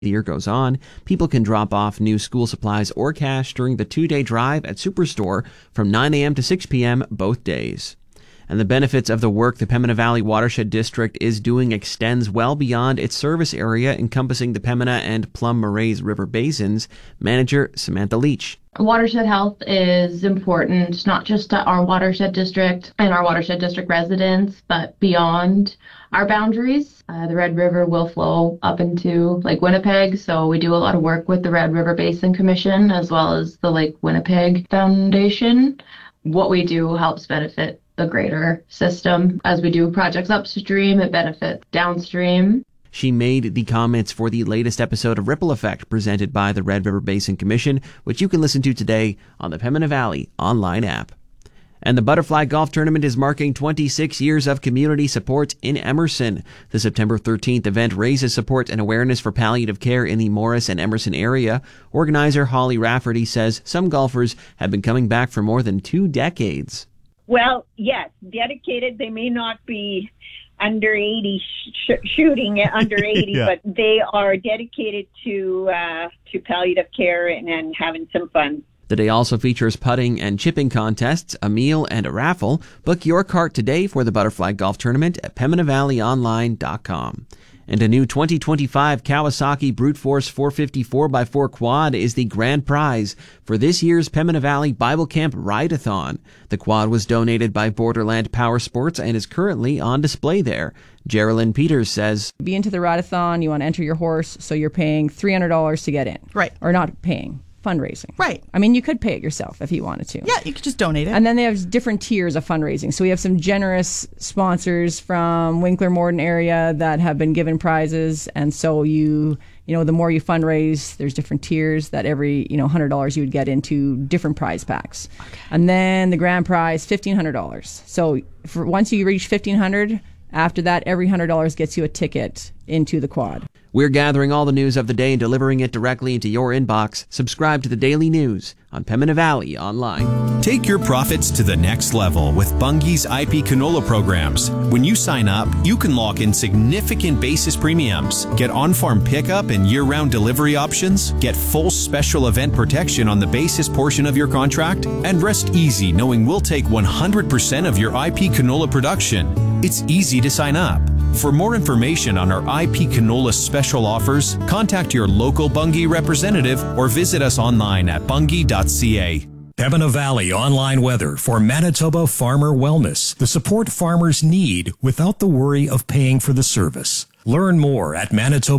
The year goes on, people can drop off new school supplies or cash during the 2-day drive at Superstore from 9 a.m. to 6 p.m. both days. And the benefits of the work the Pembina Valley Watershed District is doing extends well beyond its service area encompassing the Pembina and Plum Morays River Basins. Manager Samantha Leach. Watershed health is important, not just to our watershed district and our watershed district residents, but beyond our boundaries. The Red River will flow up into Lake Winnipeg, so we do a lot of work with the Red River Basin Commission as well as the Lake Winnipeg Foundation. What we do helps benefit the greater system. As we do projects upstream, it benefits downstream. She made the comments for the latest episode of Ripple Effect presented by the Red River Basin Commission, which you can listen to today on the Pembina Valley online app. And the Butterfly Golf Tournament is marking 26 years of community support in Emerson. The September 13th event raises support and awareness for palliative care in the Morris and Emerson area. Organizer Holly Rafferty says some golfers have been coming back for more than 2 decades. Well, yes, dedicated. They may not be under 80 shooting under 80, yeah. But they are dedicated to palliative care and having some fun. The day also features putting and chipping contests, a meal, and a raffle. Book your cart today for the Butterfly Golf Tournament at PembinaValleyOnline.com. And a new 2025 Kawasaki Brute Force 450 4x4 quad is the grand prize for this year's Pembina Valley Bible Camp Ride-a-thon. The quad was donated by Borderland Power Sports and is currently on display there. Geraldine Peters says, be into the ride-a-thon, you want to enter your horse, so you're paying $300 to get in. Right. Or not paying. Fundraising. Right. I mean, you could pay it yourself if you wanted to. Yeah, you could just donate it. And then they have different tiers of fundraising. So we have some generous sponsors from Winkler Morden area that have been given prizes. And so you know, the more you fundraise, there's different tiers that every, $100 you would get into different prize packs. Okay. And then the grand prize, $1,500. So once you reach $1,500, after that, every $100 gets you a ticket into the quad. We're gathering all the news of the day and delivering it directly into your inbox. Subscribe to the Daily News on Pembina Valley Online. Take your profits to the next level with Bunge's IP canola programs. When you sign up, you can lock in significant basis premiums, get on-farm pickup and year-round delivery options, get full special event protection on the basis portion of your contract, and rest easy knowing we'll take 100% of your IP canola production. It's easy to sign up. For more information on our IP canola special offers, contact your local Bunge representative or visit us online at bunge.ca. Pembina Valley online weather for Manitoba Farmer Wellness. The support farmers need without the worry of paying for the service. Learn more at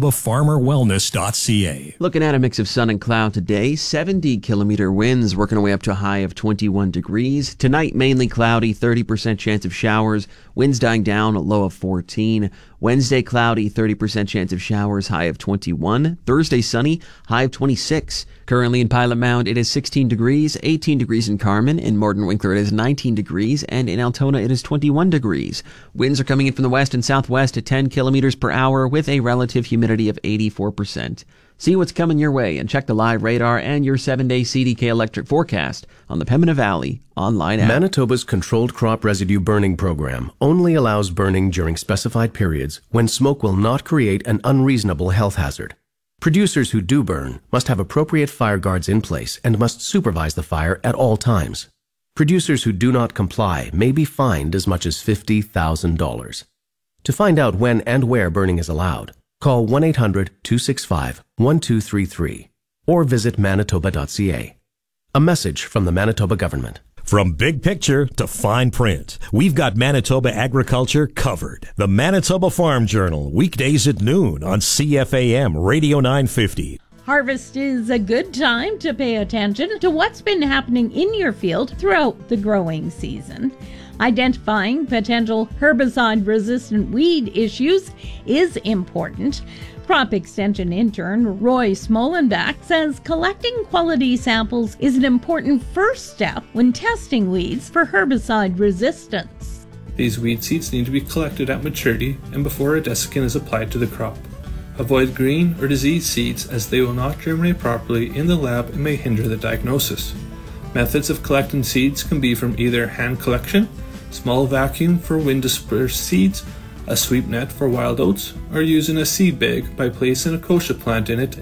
manitobafarmerwellness.ca. Looking at a mix of sun and cloud today, 70-kilometer winds working our way up to a high of 21 degrees. Tonight, mainly cloudy, 30% chance of showers. Winds dying down, a low of 14. Wednesday, cloudy, 30% chance of showers, high of 21. Thursday, sunny, high of 26. Currently in Pilot Mound, it is 16 degrees, 18 degrees in Carman. In Morden Winkler, it is 19 degrees, and in Altona, it is 21 degrees. Winds are coming in from the west and southwest at 10 kilometers per hour with a relative humidity of 84%. See what's coming your way and check the live radar and your 7-day CDK electric forecast on the Pembina Valley online app. Manitoba's Controlled Crop Residue Burning Program only allows burning during specified periods when smoke will not create an unreasonable health hazard. Producers who do burn must have appropriate fire guards in place and must supervise the fire at all times. Producers who do not comply may be fined as much as $50,000. To find out when and where burning is allowed, call 1-800-265-1233 or visit manitoba.ca. A message from the Manitoba government. From big picture to fine print, we've got Manitoba agriculture covered. The Manitoba Farm Journal, weekdays at noon on CFAM Radio 950. Harvest is a good time to pay attention to what's been happening in your field throughout the growing season. Identifying potential herbicide-resistant weed issues is important. Crop Extension intern Roy Smolenbeck says collecting quality samples is an important first step when testing weeds for herbicide resistance. These weed seeds need to be collected at maturity and before a desiccant is applied to the crop. Avoid green or diseased seeds as they will not germinate properly in the lab and may hinder the diagnosis. Methods of collecting seeds can be from either hand collection, small vacuum for wind dispersed seeds, A sweep net for wild oats, or using a seed bag by placing a kochia plant in it